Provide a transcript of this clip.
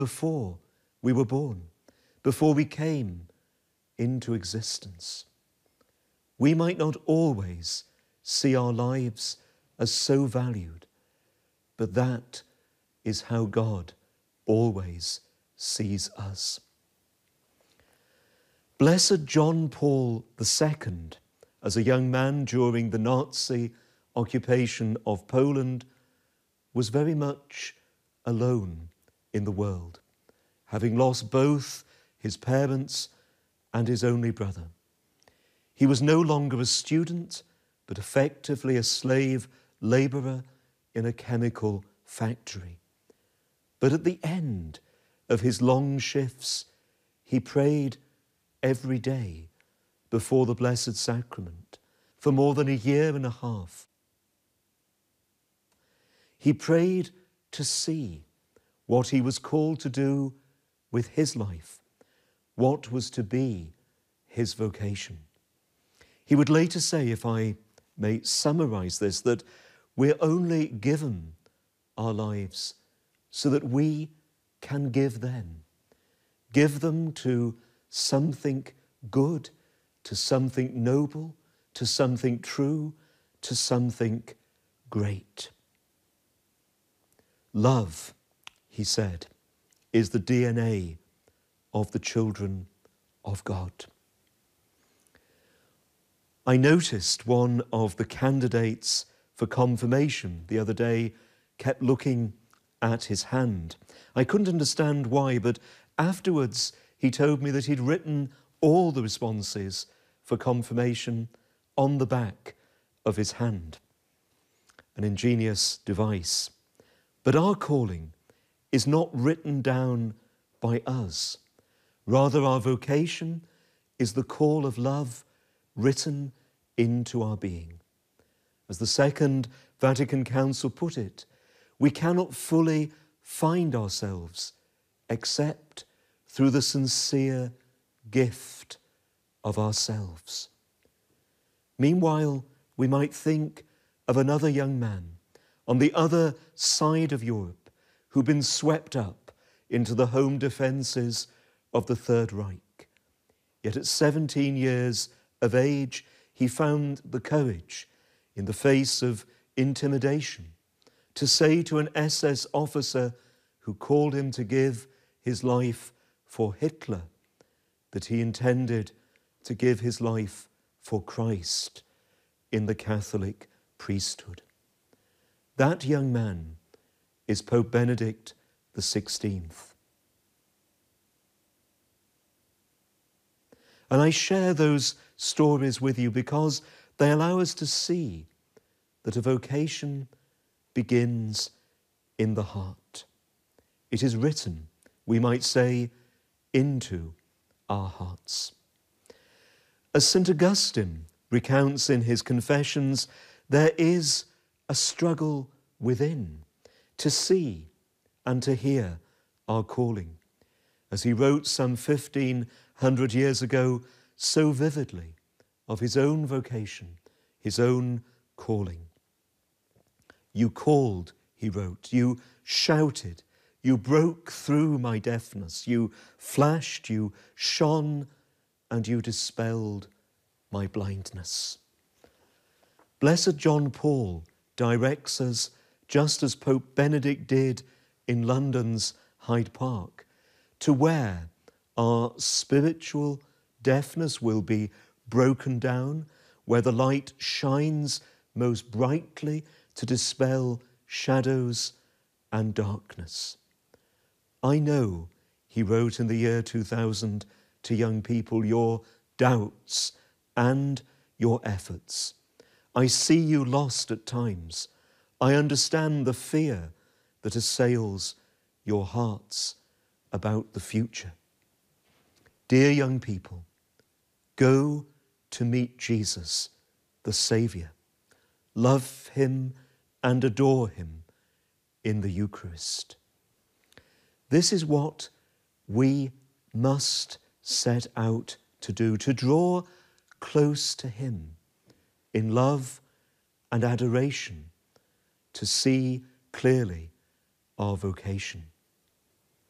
before we were born, before we came into existence. We might not always see our lives as so valued, but that is how God always sees us. Blessed John Paul II, as a young man during the Nazi occupation of Poland, was very much alone in the world, having lost both his parents and his only brother. He was no longer a student, but effectively a slave labourer in a chemical factory. But at the end of his long shifts, he prayed every day before the Blessed Sacrament for more than a year and a half. He prayed to see what he was called to do with his life, what was to be his vocation. He would later say, if I may summarize this, that we're only given our lives so that we can give them to something good, to something noble, to something true, to something great. Love, he said, is the DNA of the children of God. I noticed one of the candidates for confirmation the other day kept looking at his hand. I couldn't understand why, but afterwards he told me that he'd written all the responses for confirmation on the back of his hand. An ingenious device. But our calling is not written down by us. Rather, our vocation is the call of love written into our being. As the Second Vatican Council put it, we cannot fully find ourselves except through the sincere gift of ourselves. Meanwhile, we might think of another young man on the other side of Europe who'd been swept up into the home defences of the Third Reich. Yet at 17 years of age, he found the courage, in the face of intimidation, to say to an SS officer who called him to give his life for Hitler that he intended to give his life for Christ in the Catholic priesthood. That young man is Pope Benedict XVI. And I share those stories with you because they allow us to see that a vocation begins in the heart. It is written, we might say, into our hearts. As St. Augustine recounts in his Confessions, there is a struggle within to see and to hear our calling. As he wrote some 1,500 years ago so vividly of his own vocation, his own calling. You called, he wrote, you shouted, you broke through my deafness, you flashed, you shone, and you dispelled my blindness. Blessed John Paul directs us, just as Pope Benedict did in London's Hyde Park, to where our spiritual deafness will be broken down, where the light shines most brightly to dispel shadows and darkness. I know, he wrote in the year 2000 to young people, your doubts and your efforts. I see you lost at times. I understand the fear that assails your hearts about the future. Dear young people, go to meet Jesus, the Saviour. Love him and adore him in the Eucharist. This is what we must set out to do, to draw close to him in love and adoration, to see clearly our vocation.